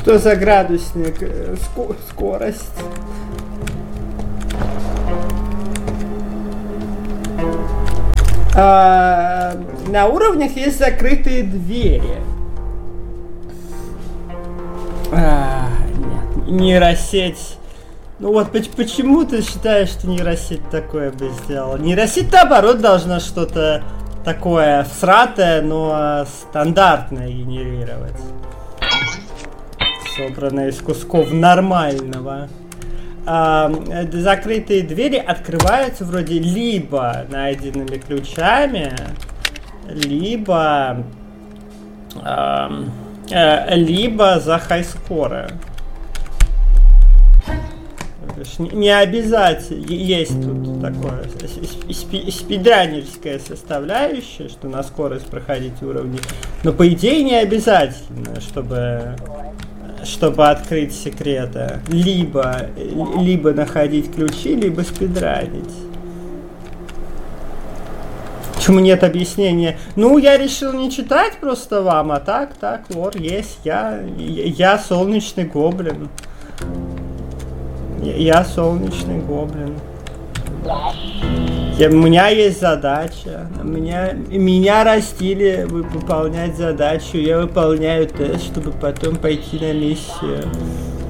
Что за градусник? Скорость. На уровнях есть закрытые двери. Нет, нейросеть. Ну вот почему ты считаешь, что нейросеть такое бы сделала? Нейросеть, наоборот, должна что-то такое всратое, но стандартное генерировать. Собранное из кусков нормального. Закрытые двери открываются вроде либо найденными ключами, либо за хайскоры. Не обязательно. Есть тут такое спидранерская составляющая, что на скорость проходить уровни. Но по идее не обязательно, чтобы открыть секреты. Либо находить ключи, либо спидранить. Почему нет объяснения? Ну, я решил не читать просто вам, а так, лор есть. Я солнечный гоблин. Я солнечный гоблин. У меня есть задача. Меня растили выполнять задачу. Я выполняю тест, чтобы потом пойти на миссию.